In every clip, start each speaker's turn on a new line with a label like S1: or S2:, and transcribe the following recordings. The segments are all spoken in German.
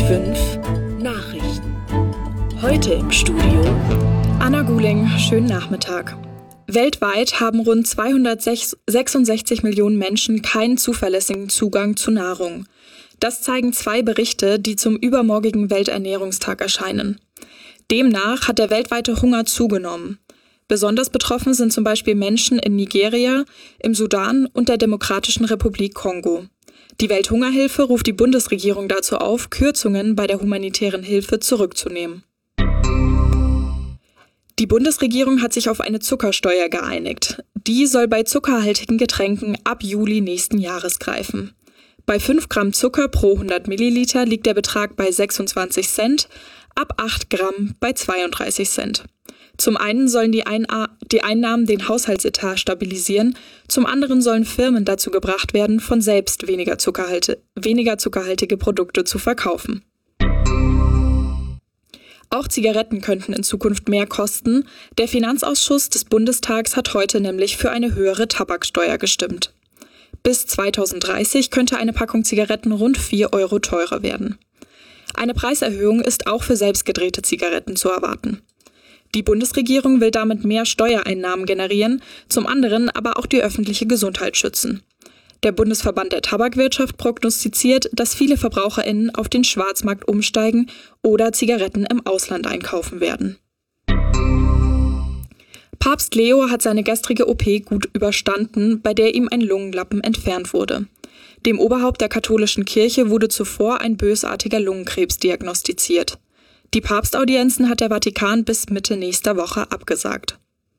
S1: 94.5 Nachrichten. Heute im Studio
S2: Anna Guling, schönen Nachmittag. Weltweit haben rund 266 Millionen Menschen keinen zuverlässigen Zugang zu Nahrung. Das zeigen 2 Berichte, die zum übermorgigen Welternährungstag erscheinen. Demnach hat der weltweite Hunger zugenommen. Besonders betroffen sind zum Beispiel Menschen in Nigeria, im Sudan und der Demokratischen Republik Kongo. Die Welthungerhilfe ruft die Bundesregierung dazu auf, Kürzungen bei der humanitären Hilfe zurückzunehmen. Die Bundesregierung hat sich auf eine Zuckersteuer geeinigt. Die soll bei zuckerhaltigen Getränken ab Juli nächsten Jahres greifen. Bei 5 Gramm Zucker pro 100 Milliliter liegt der Betrag bei 26 Cent, ab 8 Gramm bei 32 Cent. Zum einen sollen die Einnahmen den Haushaltsetat stabilisieren, zum anderen sollen Firmen dazu gebracht werden, von selbst weniger zuckerhaltige Produkte zu verkaufen. Auch Zigaretten könnten in Zukunft mehr kosten. Der Finanzausschuss des Bundestags hat heute nämlich für eine höhere Tabaksteuer gestimmt. Bis 2030 könnte eine Packung Zigaretten rund 4 Euro teurer werden. Eine Preiserhöhung ist auch für selbstgedrehte Zigaretten zu erwarten. Die Bundesregierung will damit mehr Steuereinnahmen generieren, zum anderen aber auch die öffentliche Gesundheit schützen. Der Bundesverband der Tabakwirtschaft prognostiziert, dass viele VerbraucherInnen auf den Schwarzmarkt umsteigen oder Zigaretten im Ausland einkaufen werden. Papst Leo hat seine gestrige OP gut überstanden, bei der ihm ein Lungenlappen entfernt wurde. Dem Oberhaupt der katholischen Kirche wurde zuvor ein bösartiger Lungenkrebs diagnostiziert. Die Papstaudienzen hat der Vatikan bis Mitte nächster Woche abgesagt.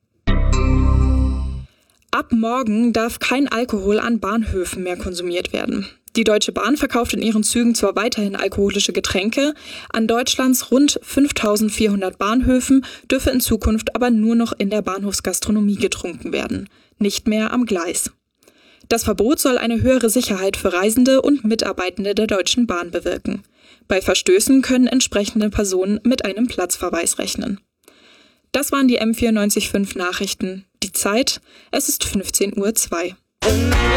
S2: Ab morgen darf kein Alkohol an Bahnhöfen mehr konsumiert werden. Die Deutsche Bahn verkauft in ihren Zügen zwar weiterhin alkoholische Getränke, an Deutschlands rund 5.400 Bahnhöfen dürfe in Zukunft aber nur noch in der Bahnhofsgastronomie getrunken werden, nicht mehr am Gleis. Das Verbot soll eine höhere Sicherheit für Reisende und Mitarbeitende der Deutschen Bahn bewirken. Bei Verstößen können entsprechende Personen mit einem Platzverweis rechnen. Das waren die M94.5 Nachrichten. Die Zeit, es ist 15:02 Uhr.